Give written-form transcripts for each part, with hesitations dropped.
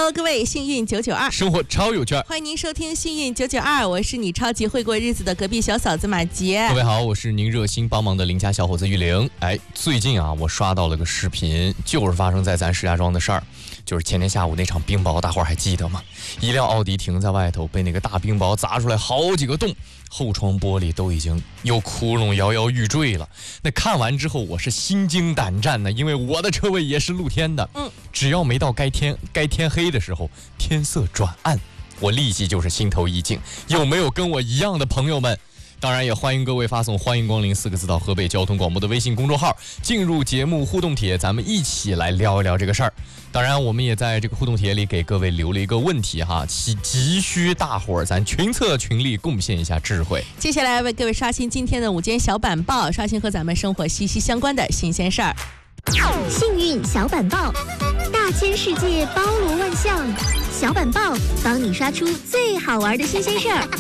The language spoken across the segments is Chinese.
Hello， 各位，幸运992， 生活超有趣。 欢迎您收听幸运992，我是你超级会过日子的隔壁小嫂子马杰。 各位好，我是您热心帮忙的邻家小伙子玉玲。最近啊，我刷到了个视频，就是发生在咱石家庄的事儿，就是前天下午那场冰雹，大伙儿还记得吗？一辆奥迪停在外头，被那个大冰雹砸出来好几个洞，后窗玻璃都已经有窟窿，摇摇欲坠了。那看完之后，我是心惊胆战的，因为我的车位也是露天的。只要没到该天黑的时候，天色转暗，我立即就是心头一惊。有没有跟我一样的朋友们？当然也欢迎各位发送欢迎光临4个字到河北交通广播的微信公众号，进入节目互动帖，咱们一起来聊一聊这个事儿。当然我们也在这个互动帖里给各位留了一个问题哈，急需大伙儿咱群策群力，贡献一下智慧。 接下来为各位刷新今天的午间小板报，刷新和咱们生活息息相关的新鲜事儿。 幸运小板报，大千世界包罗万象，小板报帮你刷出最好玩的新鲜事儿。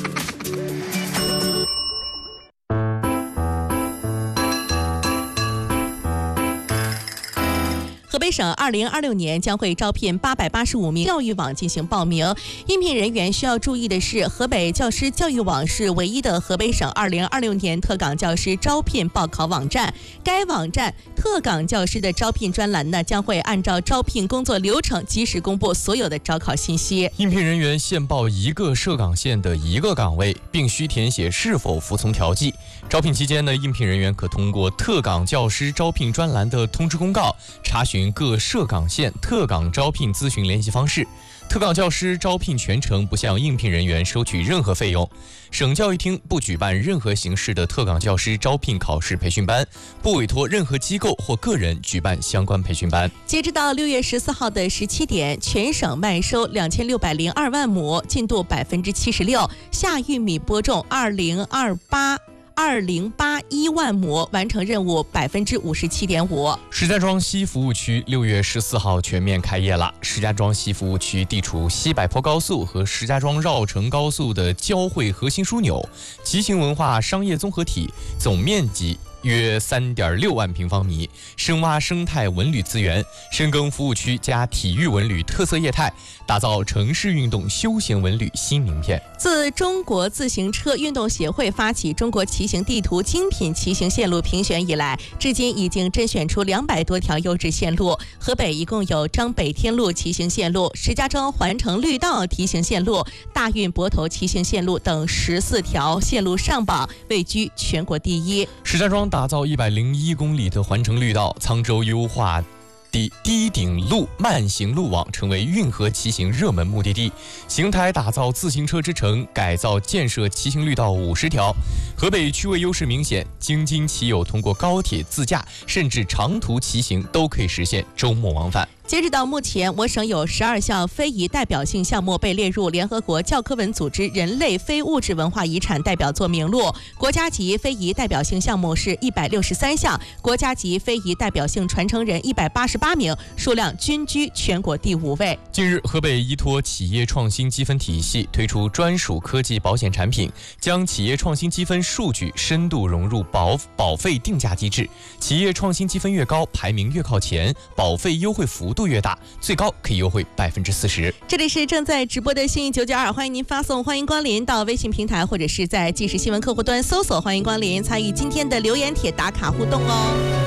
河北省2026年将会招聘885名教育网进行报名。应聘人员需要注意的是，河北教师教育网是唯一的河北省2026年特岗教师招聘报考网站。该网站特岗教师的招聘专栏呢，将会按照招聘工作流程及时公布所有的招考信息。 应聘人员限报一个涉岗县的一个岗位，并需填写是否服从调剂。招聘期间呢，应聘人员可通过特岗教师招聘专栏的通知公告查询各涉岗县特岗招聘咨询联系方式。特岗教师招聘全程不向应聘人员收取任何费用。省教育厅不举办任何形式的特岗教师招聘考试培训班，不委托任何机构或个人举办相关培训班。 截止到6月14号的17点，全省麦收2602万亩，进度76%，夏玉米播种2081万亩，完成任务57.5%。 石家庄西服务区6月14号全面开业了。石家庄西服务区地处西柏坡高速和石家庄绕城高速的交汇核心枢纽，骑行文化商业综合体，总面积约3.6万平方米，深挖生态文旅资源，深耕服务区加体育文旅特色业态，打造城市运动休闲文旅新名片。 自中国自行车运动协会发起中国骑行地图精品骑行线路评选以来，至今已经甄选出200多条优质线路。河北一共有张北天路骑行线路、石家庄环城绿道骑行线路、大运泊头骑行线路等14条线路上榜，位居全国第一。 石家庄打造101公里的环城绿道，沧州优化低顶路慢行路网，成为运河骑行热门目的地。邢台打造自行车之城，改造建设骑行绿道50条。河北区位优势明显，京津骑友通过高铁自驾甚至长途骑行都可以实现周末往返。 截止到目前，我省有12项非遗代表性项目被列入联合国教科文组织人类非物质文化遗产代表作名录。国家级非遗代表性项目是163项，国家级非遗代表性传承人188名，数量均居全国第5位。 近日，河北依托企业创新积分体系推出专属科技保险产品，将企业创新积分数据深度融入保费定价机制，企业创新积分越高，排名越靠前，保费优惠幅度越大，最高可以优惠40%。 这里是正在直播的幸运992，欢迎您发送欢迎光临到微信平台，或者是在即时新闻客户端搜索欢迎光临，参与今天的留言帖打卡互动哦。